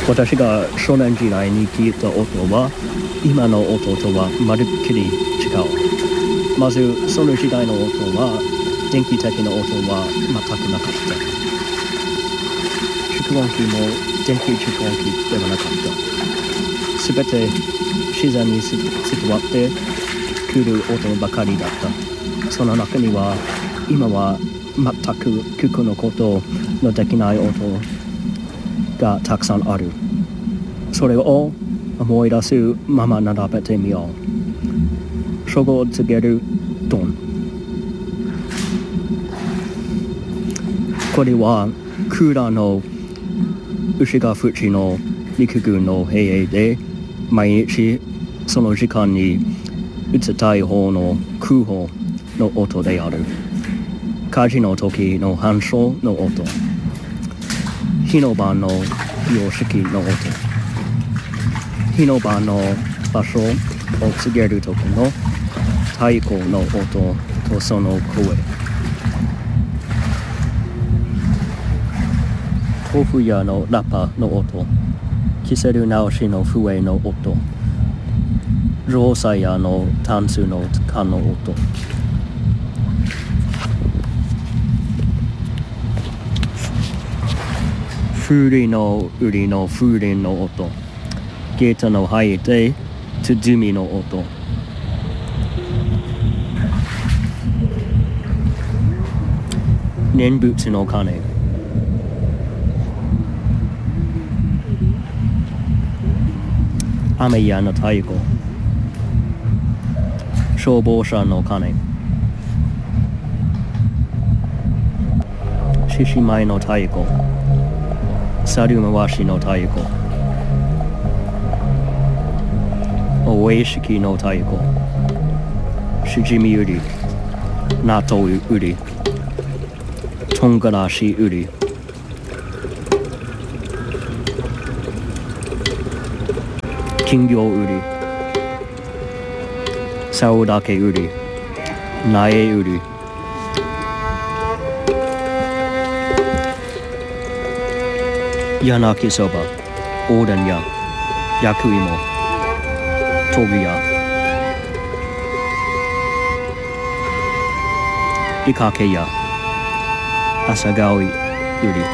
私が少年時代に聞いた音は今の音とはまるっきり違う。まずその時代の音は電気的な音は全くなかった。蓄音機も電気蓄音機ではなかった。すべて自然に伝わってくる音ばかりだった。その中には今は全く聞くのことのできない音がたくさんある。それを思い出すまま並べてみよう。初号を告げるドン。これはクーラーの牛ヶ淵の陸軍の兵営で毎日その時間に撃ちたい方の空砲の音である。火事の時の反射の音。火の番の様式の音。火の番の場所を告げる時の太鼓の音とその声。豆腐屋のラッパの音。キセル直しの笛の音。城西屋のタンスの缶の音。風鈴の売りの風鈴の音。ゲートの入って鼓の音。念仏の鐘。雨屋の太鼓。消防車の鐘。獅子舞の太鼓。猿回しの太鼓。お会式の太鼓。しじみ売り。納豆売り。とんがらし売り。金魚売り。竿だけ売り。苗売り。柳そば。おでん屋。焼く芋。豆腐屋。イカケ屋。朝顔売り。